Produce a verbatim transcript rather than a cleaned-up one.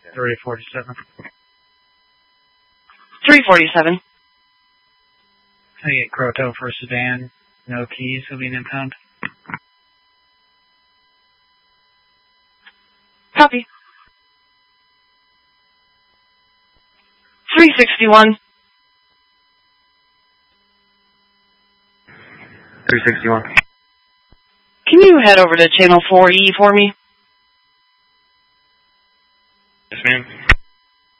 three forty-seven. three forty-seven. I get Croto for sedan. No keys. Will be an impound. Copy. three sixty-one. three sixty-one. Can you head over to channel four E for me?